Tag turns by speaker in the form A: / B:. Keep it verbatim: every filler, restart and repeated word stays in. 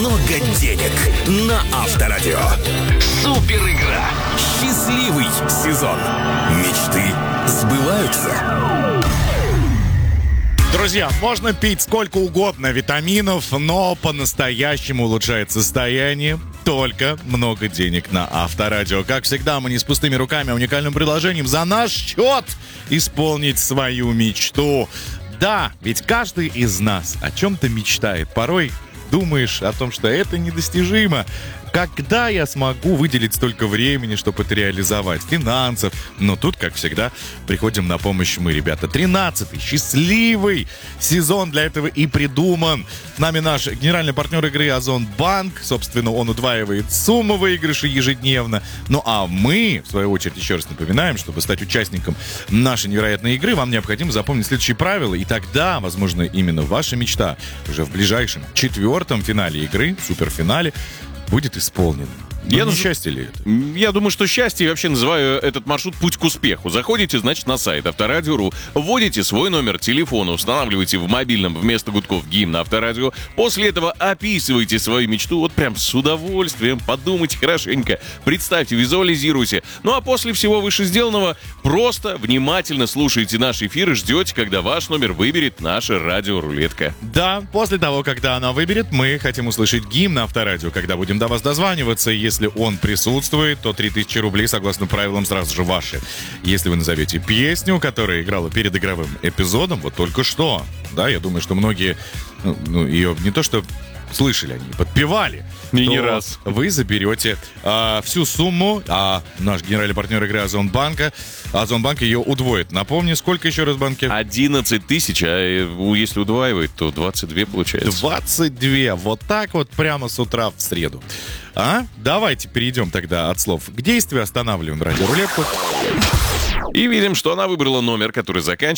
A: много денег на Авторадио. Супер игра. Счастливый сезон. Мечты сбываются.
B: Друзья, можно пить сколько угодно витаминов, но по-настоящему улучшает состояние только много денег на Авторадио. Как всегда, мы не с пустыми руками, а уникальным предложением за наш счет исполнить свою мечту. Да, ведь каждый из нас о чем-то мечтает. Порой думаешь о том, что это недостижимо. Когда я смогу выделить столько времени, чтобы это реализовать? Финансов. Но тут, как всегда, приходим на помощь мы, ребята. тринадцатый счастливый сезон для этого и придуман. С нами наш генеральный партнер игры Озон Банк. Собственно, он удваивает сумму выигрышей ежедневно. Ну а мы, в свою очередь, еще раз напоминаем, чтобы стать участником нашей невероятной игры, вам необходимо запомнить следующие правила. И тогда, возможно, именно ваша мечта уже в ближайшем четвертом финале игры, суперфинале, будет исполнен.
C: Я
B: Ну, не
C: наз-
B: счастье ли это?
C: Я думаю, что счастье, я вообще называю этот маршрут «Путь к успеху». Заходите, значит, на сайт Авторадио точка ру, вводите свой номер телефона, устанавливаете в мобильном вместо гудков гимн Авторадио. После этого описывайте свою мечту вот прям с удовольствием, подумайте хорошенько, представьте, визуализируйте. Ну а после всего выше сделанного просто внимательно слушайте наш эфир и ждете, когда ваш номер выберет наша радиорулетка.
B: Да, после того, когда она выберет, мы хотим услышать гимн Авторадио, когда будем до вас дозваниваться. Если он присутствует, то три тысячи рублей, согласно правилам, сразу же ваши. Если вы назовете песню, которая играла перед игровым эпизодом, вот только что, да, я думаю, что многие, ну, ну, ее не то что слышали, они подпевали,
C: И
B: то
C: не раз.
B: вы заберете а, всю сумму, а наш генеральный партнер игры Озон Банка, Озон Банк ее удвоит. Напомни, сколько еще раз в банке?
C: одиннадцать тысяч, а э, если удваивать, то двадцать два получается.
B: двадцать два. Вот так вот прямо с утра в среду. А? Давайте перейдем тогда от слов к действию. Останавливаем радиорулетку.
C: И видим, что она выбрала номер, который заканчивается